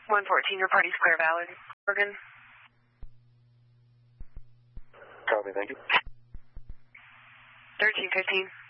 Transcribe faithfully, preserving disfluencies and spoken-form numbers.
one fourteen, your party Square Valley, Oregon. Copy, thank you. thirteen fifteen.